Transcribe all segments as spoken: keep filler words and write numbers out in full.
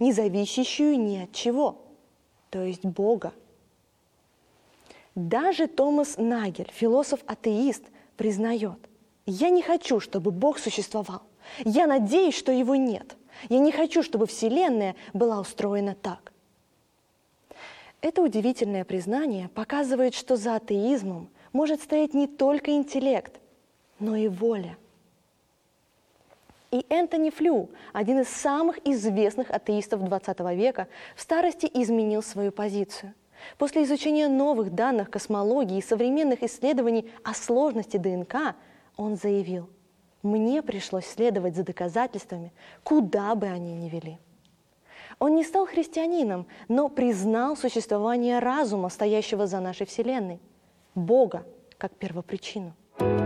не зависящую ни от чего, то есть Бога. Даже Томас Нагель, философ-атеист, признает: «Я не хочу, чтобы Бог существовал. Я надеюсь, что Его нет. Я не хочу, чтобы Вселенная была устроена так». Это удивительное признание показывает, что за атеизмом может стоять не только интеллект, но и воля. И Энтони Флю, один из самых известных атеистов двадцатого века, в старости изменил свою позицию. После изучения новых данных космологии и современных исследований о сложности ДНК, он заявил: «Мне пришлось следовать за доказательствами, куда бы они ни вели». Он не стал христианином, но признал существование разума, стоящего за нашей Вселенной, Бога, как первопричину.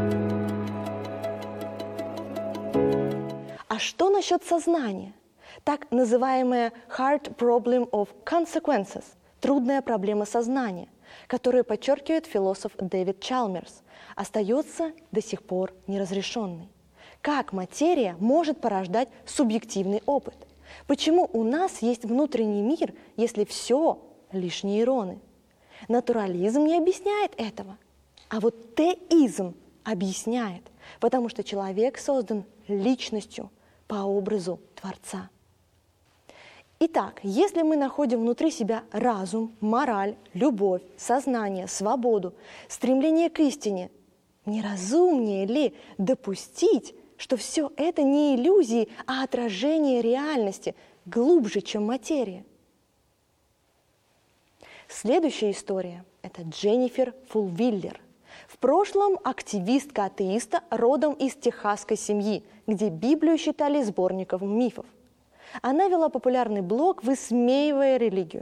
А что насчет сознания? Так называемая hard problem of consequences – трудная проблема сознания, которую подчеркивает философ Дэвид Чалмерс, остается до сих пор неразрешенной. Как материя может порождать субъективный опыт? Почему у нас есть внутренний мир, если все лишь нейроны? Натурализм не объясняет этого, а вот теизм объясняет, потому что человек создан личностью по образу Творца. Итак, если мы находим внутри себя разум, мораль, любовь, сознание, свободу, стремление к истине, не разумнее ли допустить, что все это не иллюзии, а отражение реальности, глубже, чем материя? Следующая история – это Дженнифер Фулвиллер. В прошлом активистка-атеиста родом из техасской семьи, где Библию считали сборником мифов. Она вела популярный блог, высмеивая религию.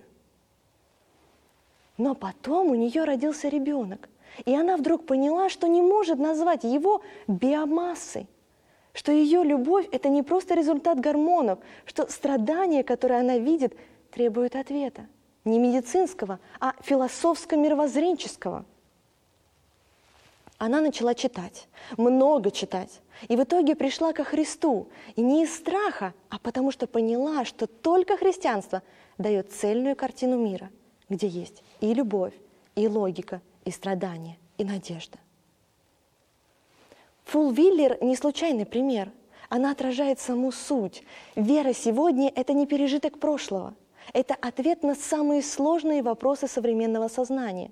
Но потом у нее родился ребенок, и она вдруг поняла, что не может назвать его биомассой, что ее любовь – это не просто результат гормонов, что страдания, которые она видит, требуют ответа. Не медицинского, а философско-мировоззренческого. Она начала читать, много читать, и в итоге пришла ко Христу. И не из страха, а потому что поняла, что только христианство дает цельную картину мира, где есть и любовь, и логика, и страдания, и надежда. Фулвиллер не случайный пример. Она отражает саму суть. Вера сегодня – это не пережиток прошлого. Это ответ на самые сложные вопросы современного сознания.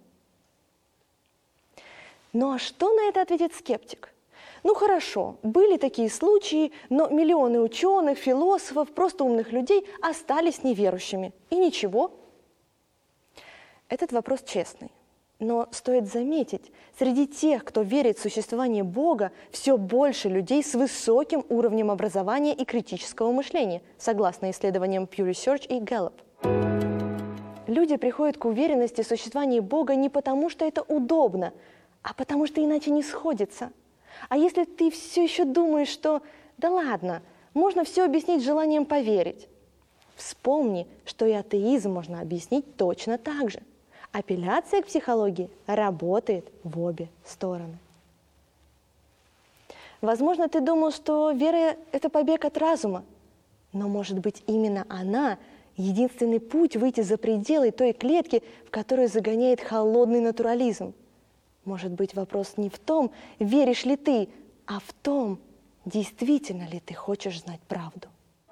Ну а что на это ответит скептик? Ну хорошо, были такие случаи, но миллионы ученых, философов, просто умных людей остались неверующими. И ничего. Этот вопрос честный. Но стоит заметить, среди тех, кто верит в существование Бога, все больше людей с высоким уровнем образования и критического мышления, согласно исследованиям Pew Research и Gallup. Люди приходят к уверенности в существовании Бога не потому, что это удобно, а потому что иначе не сходится. А если ты все еще думаешь, что да ладно, можно все объяснить желанием поверить, вспомни, что и атеизм можно объяснить точно так же. Апелляция к психологии работает в обе стороны. Возможно, ты думал, что вера – это побег от разума, но, может быть, именно она – единственный путь выйти за пределы той клетки, в которую загоняет холодный натурализм. Может быть, вопрос не в том, веришь ли ты, а в том, действительно ли ты хочешь знать правду.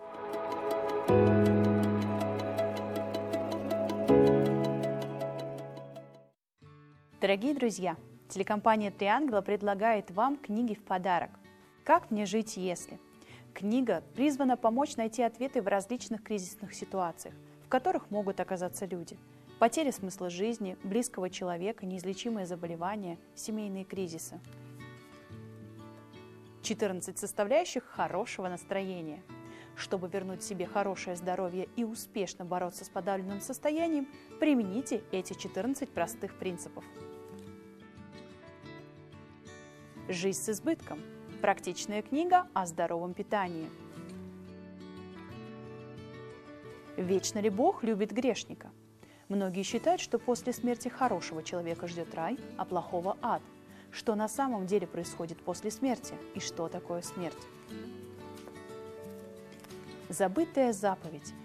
Дорогие друзья, телекомпания «Три ангела» предлагает вам книги в подарок. «Как мне жить, если?». Книга призвана помочь найти ответы в различных кризисных ситуациях, в которых могут оказаться люди. Потеря смысла жизни, близкого человека, неизлечимые заболевания, семейные кризисы. четырнадцать составляющих хорошего настроения. Чтобы вернуть себе хорошее здоровье и успешно бороться с подавленным состоянием, примените эти четырнадцать простых принципов. «Жизнь с избытком» – практичная книга о здоровом питании. «Вечно ли Бог любит грешника?» Многие считают, что после смерти хорошего человека ждет рай, а плохого – ад. Что на самом деле происходит после смерти и что такое смерть? «Забытая заповедь»